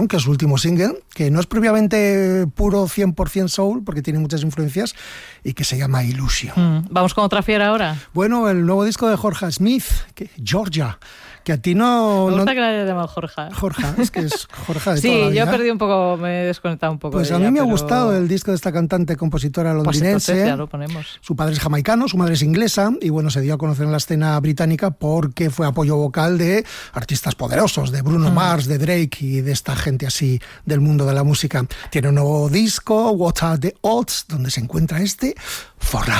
Illusion, que es su último single, que no es propiamente puro 100% soul, porque tiene muchas influencias, y que se llama Illusion. ¿Vamos con otra fiera ahora? Bueno, el nuevo disco de Jorge Smith, Georgia, que a ti no... Me gusta que la haya llamado Jorge. Jorge, es que es Jorge de sí, toda la vida. Yo he perdido un poco, me he desconectado un poco. Pues de a mí ella, me ha pero... gustado el disco de esta cantante, compositora londinense. Pues entonces ya lo ponemos. Su padre es jamaicano, su madre es inglesa, y bueno, se dio a conocer en la escena británica porque fue apoyo vocal de artistas poderosos, de Bruno Mars, de Drake y de esta gente así del mundo de la música. Tiene un nuevo disco, What Are the Odds, donde se encuentra For Life.